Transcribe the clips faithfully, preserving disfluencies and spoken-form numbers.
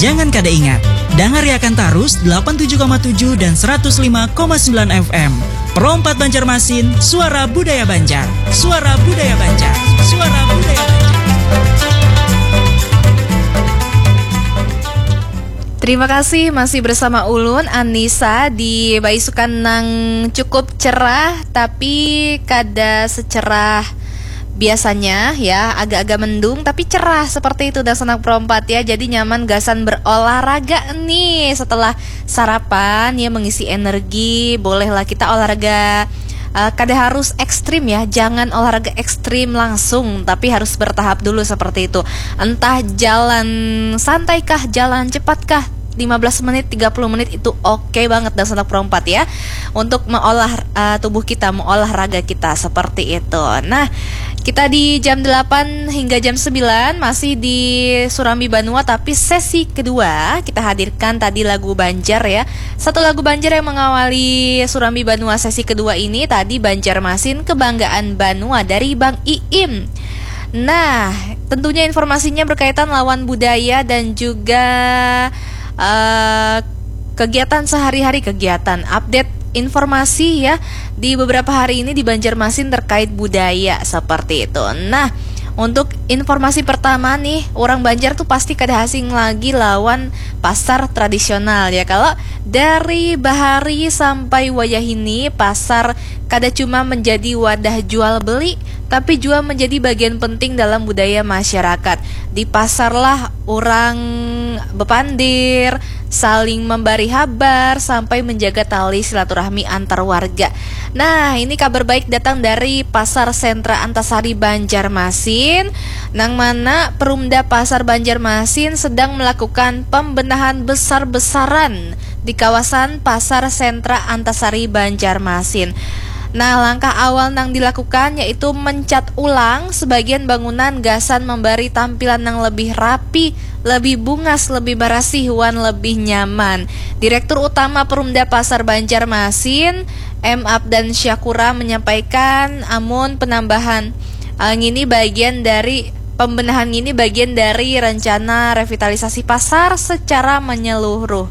Jangan kada ingat, dangariakan tarus delapan puluh tujuh koma tujuh dan seratus lima koma sembilan F M. Perompat Banjarmasin, suara budaya Banjar. Suara budaya Banjar. Suara budaya Banjar. Terima kasih masih bersama Ulun Anissa di Baisukan nang cukup cerah tapi kada secerah biasanya ya, agak-agak mendung tapi cerah seperti itu dan senang perompat ya. Jadi nyaman gasan berolahraga nih setelah sarapan ya, mengisi energi. Bolehlah kita olahraga uh, kada harus ekstrim ya, jangan olahraga ekstrim langsung, tapi harus bertahap dulu seperti itu. Entah jalan santai kah, jalan cepat kah, lima belas menit, tiga puluh menit itu oke okay banget dan senang perompat ya, untuk mengolah uh, tubuh kita, mengolah raga kita seperti itu. Nah, kita di jam delapan hingga jam sembilan masih di Surambi Banua, tapi sesi kedua kita hadirkan tadi lagu Banjar ya. Satu lagu Banjar yang mengawali Surambi Banua sesi kedua ini tadi, Banjarmasin Kebanggaan Banua dari Bang Iim. Nah, tentunya informasinya berkaitan lawan budaya dan juga uh, kegiatan sehari-hari, kegiatan update informasi ya di beberapa hari ini di Banjarmasin terkait budaya seperti itu. Nah, untuk informasi pertama nih, orang Banjar tuh pasti kada asing lagi lawan pasar tradisional ya. Kalau dari bahari sampai wayahini, pasar kada cuma menjadi wadah jual beli, tapi juga menjadi bagian penting dalam budaya masyarakat. Di pasarlah orang bepandir, saling memberi kabar, sampai menjaga tali silaturahmi antar warga. Nah, ini kabar baik datang dari Pasar Sentra Antasari Banjarmasin, nang mana Perumda Pasar Banjarmasin sedang melakukan pembenahan besar-besaran di kawasan Pasar Sentra Antasari Banjarmasin. Nah, langkah awal nang dilakukan yaitu mencat ulang sebagian bangunan gasan memberi tampilan yang lebih rapi, lebih bungas, lebih berasih, wan lebih nyaman. Direktur Utama Perumda Pasar Banjarmasin, M. Abdan Syakura menyampaikan, amun penambahan uh, ini bagian dari Pembenahan ini bagian dari rencana revitalisasi pasar secara menyeluruh.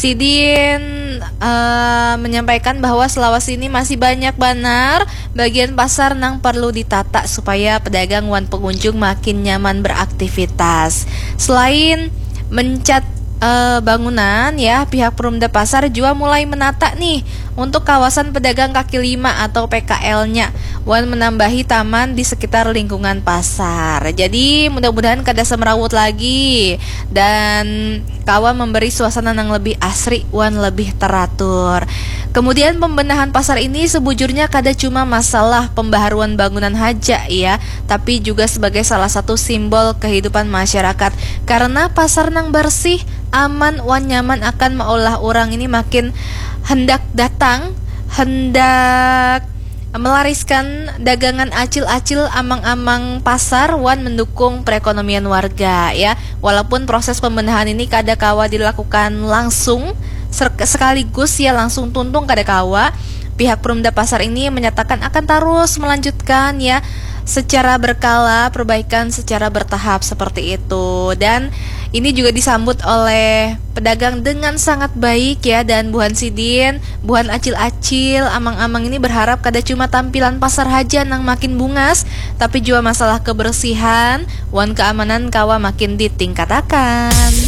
Sidin uh, menyampaikan bahwa selawase ini masih banyak banar bagian pasar nang perlu ditata supaya pedagang wan pengunjung makin nyaman beraktivitas. Selain mencat uh, bangunan ya, pihak Perumda Pasar juga mulai menata nih untuk kawasan pedagang kaki lima atau P K L-nya, wan menambahi taman di sekitar lingkungan pasar. Jadi mudah-mudahan kada semerawut lagi dan kawa memberi suasana yang lebih asri, wan lebih teratur. Kemudian pembenahan pasar ini sebujurnya kada cuma masalah pembaharuan bangunan haja ya, tapi juga sebagai salah satu simbol kehidupan masyarakat. Karena pasar nang bersih, aman, wan nyaman akan meolah orang ini makin hendak datang, hendak melariskan dagangan acil-acil amang-amang pasar, wan mendukung perekonomian warga ya. Walaupun proses pembenahan ini kada kawa dilakukan langsung sekaligus ya, langsung tuntung kada kawa, pihak Perumda Pasar ini menyatakan akan terus melanjutkan ya secara berkala, perbaikan secara bertahap seperti itu. Dan ini juga disambut oleh pedagang dengan sangat baik ya. Dan Buhan Sidin, Buhan acil-acil, amang-amang ini berharap kada cuma tampilan pasar haja nang makin bungas, tapi juga masalah kebersihan, wan keamanan kawa makin ditingkatakan.